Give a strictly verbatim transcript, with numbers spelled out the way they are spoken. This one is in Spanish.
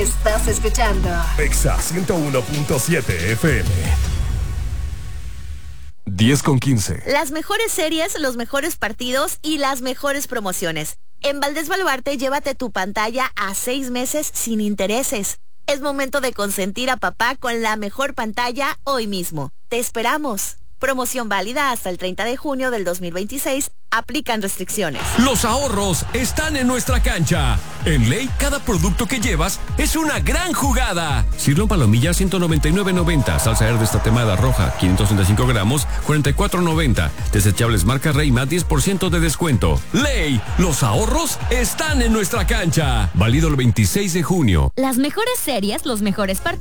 Estás escuchando Exa ciento uno punto siete F M. diez con quince. Las mejores series, los mejores partidos y las mejores promociones. En Valdés Baluarte, llévate tu pantalla a seis meses sin intereses. Es momento de consentir a papá con la mejor pantalla hoy mismo. Te esperamos. Promoción válida hasta el treinta de junio del dos mil veintiséis. Aplican restricciones. Los ahorros están en nuestra cancha. En Ley, cada producto que llevas es una gran jugada. Sirloin palomilla ciento noventa y nueve noventa. Salsa verde tatemada roja quinientos treinta y cinco gramos cuarenta y cuatro noventa. Desechables marca Reima diez por ciento de descuento. Ley, los ahorros están en nuestra cancha. Válido el veintiséis de junio. Las mejores series, los mejores partidos.